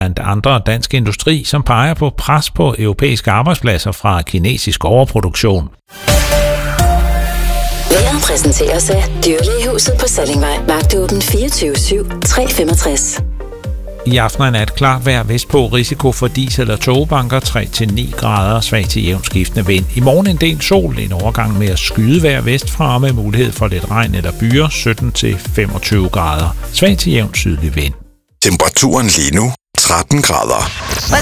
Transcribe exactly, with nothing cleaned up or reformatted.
blandt andre Dansk Industri, som peger på pres på europæiske arbejdspladser fra kinesisk overproduktion. Vejret præsenteres af Dyrlægehuset på Sallingvej. Vagtåben fireogtyve syv tre femogtres. I aften og nat klart vejr vestpå, risiko for diesel- og togbanker tre til ni grader, svag til jævnt skiftende vind. I morgen en del sol, en overgang med at skyde vejr vestfra med mulighed for lidt regn eller byer, sytten til femogtyve grader, svag til jævnt sydlig vind. Temperaturen lige nu tretten grader.